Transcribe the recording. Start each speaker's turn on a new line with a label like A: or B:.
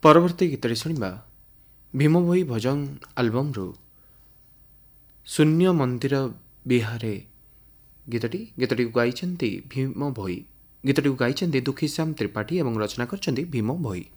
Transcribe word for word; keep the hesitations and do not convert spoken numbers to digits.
A: ପରବର୍ତ୍ତୀ ଗୀତଟି ଶୁଣିବା ଭୀମ ଭୋଇ ଭଜନ ଆଲବମ୍ରୁ ଶୂନ୍ୟ ମନ୍ଦିର ବିହାରେ ଗୀତଟି ଗୀତଟିକୁ ଗାଇଛନ୍ତି ଭୀମ ଭୋଇ। ଗୀତଟିକୁ ଗାଇଛନ୍ତି ଦୁଃଖୀଶ୍ୟାମ ତ୍ରିପାଠୀ ଏବଂ ରଚନା କରିଛନ୍ତି ଭୀମ ଭୋଇ।